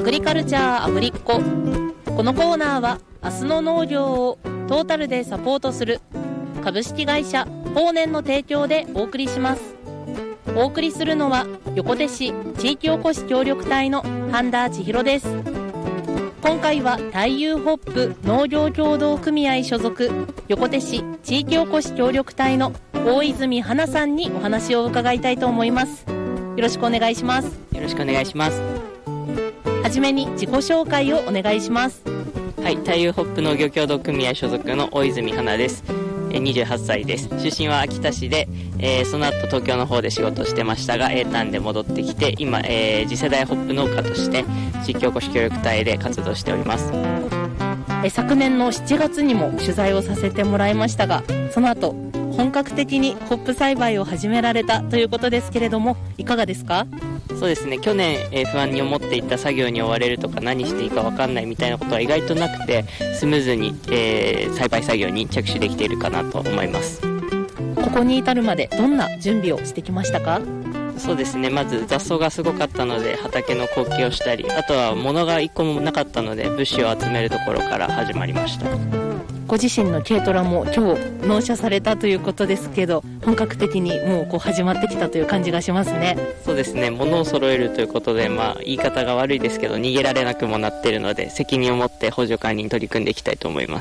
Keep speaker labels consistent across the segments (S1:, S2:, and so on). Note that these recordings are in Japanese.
S1: グリカルチャーアグリッコ。このコーナーは明日の農業をトータルでサポートする株式会社豊年の提供でお送りします。お送りするのは横手市地域おこし協力隊の半田千尋です。今回は太遊ホップ農業協同組合所属横手市地域おこし協力隊の大泉花さんにお話を伺いたいと思います。よろしくお願いします。
S2: よろしくお願いします。
S1: はじめに自己紹介をお願いします。
S2: はい、太遊ホップ農業協同組合所属の大泉花です。28歳です。出身は秋田市で、その後東京の方で仕事してましたが A ターンで戻ってきて今、次世代ホップ農家として地域おこし協力隊で活動しております。
S1: 昨年の7月にも取材をさせてもらいましたが、その後本格的にホップ栽培を始められたということですけれども、いかがですか？
S2: そうですね、去年、不安に思っていた作業に追われるとか何していいか分かんないみたいなことは意外となくて、スムーズに、栽培作業に着手できているかなと思います。
S1: ここに至るまでどんな準備をしてきましたか？
S2: そうですね、まず雑草がすごかったので畑の後期をしたり、あとは物が1個もなかったので物資を集めるところから始まりました。
S1: ご自身の軽トラも今日納車されたということですけど、本格的にもう始まってきたという感じがしますね。
S2: そうですね、物を揃えるということで、言い方が悪いですけど逃げられなくもなっているので、責任を持って補助管理に取り組んでいきたいと思います。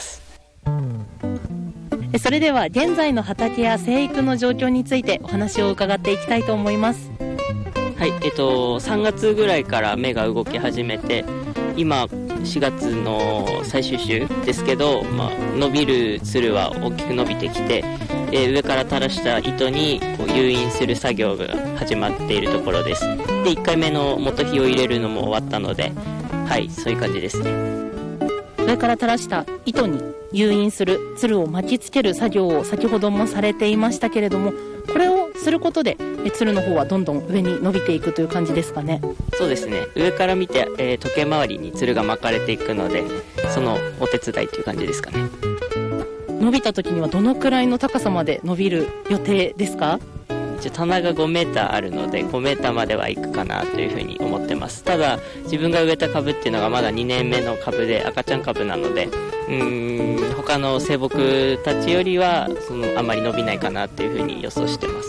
S1: それでは現在の畑や生育の状況についてお話を伺っていきたいと思います。
S2: はい、3月ぐらいから芽が動き始めて、今4月の最終週ですけど、伸びるつるは大きく伸びてきて、上から垂らした糸に誘引する作業が始まっているところです。で、1回目の元火を入れるのも終わったので、はい、そういう感じですね。
S1: 上から垂らした糸に誘引するつるを巻きつける作業を先ほどもされていましたけれども、これをすることでつるの方はどんどん上に伸びていくという感じですかね？
S2: そうですね、上から見て、時計回りにつるが巻かれていくので、そのお手伝いという感じですかね。
S1: 伸びた時にはどのくらいの高さまで伸びる予定ですか？
S2: 棚が5メーターあるので5メーターまでは行くかなというふうに思ってます。ただ自分が植えた株っていうのがまだ2年目の株で赤ちゃん株なので、他の生木たちよりはあまり伸びないかなというふうに予想してます。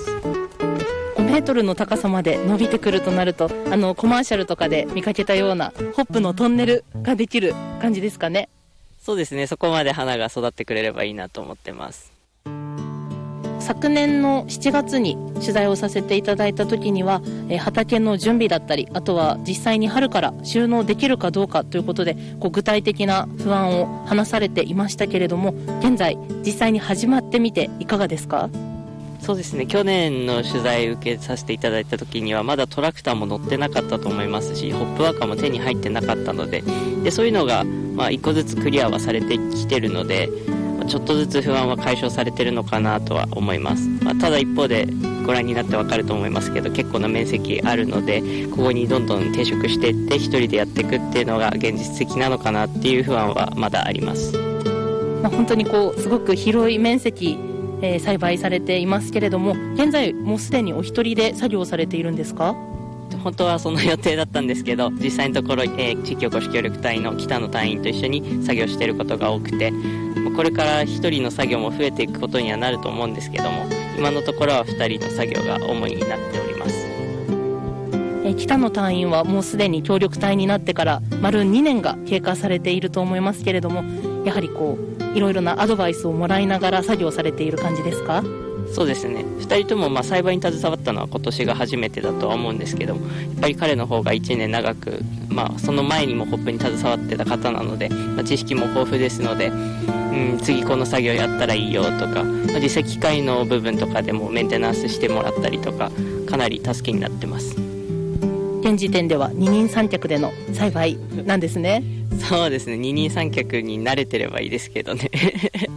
S1: 5メートルの高さまで伸びてくるとなると、コマーシャルとかで見かけたようなホップのトンネルができる感じですかね？
S2: そうですね、そこまで花が育ってくれればいいなと思ってます。
S1: 昨年の7月に取材をさせていただいた時には、畑の準備だったり、あとは実際に春から収納できるかどうかということで具体的な不安を話されていましたけれども、現在実際に始まってみていかがですか？
S2: そうですね、去年の取材受けさせていただいた時にはまだトラクターも乗ってなかったと思いますし、ホップワーカーも手に入ってなかったので、そういうのが一個ずつクリアはされてきてるので、ちょっとずつ不安は解消されてるのかなとは思います。ただ一方でご覧になってわかると思いますけど、結構な面積あるので、ここにどんどん定食していって一人でやっていくっていうのが現実的なのかなっていう不安はまだあります。
S1: 本当にすごく広い面積、栽培されていますけれども、現在もうすでにお一人で作業されているんですか？
S2: 本当はその予定だったんですけど、実際のところ、地域おこし協力隊の北の隊員と一緒に作業していることが多くて、これから一人の作業も増えていくことにはなると思うんですけども、今のところは2人の作業が主になっております。
S1: 北の隊員はもうすでに協力隊になってから丸2年が経過されていると思いますけれども、やはりいろいろなアドバイスをもらいながら作業されている感じですか？
S2: そうですね、2人とも栽培に携わったのは今年が初めてだとは思うんですけども、やっぱり彼の方が1年長く、その前にもホップに携わってた方なので、知識も豊富ですので、次この作業やったらいいよとか、実際機械の部分とかでもメンテナンスしてもらったりとか、かなり助けになってます。
S1: 現時点では二人三脚での栽培なんですね。
S2: そうですね、二人三脚に慣れてればいいですけどね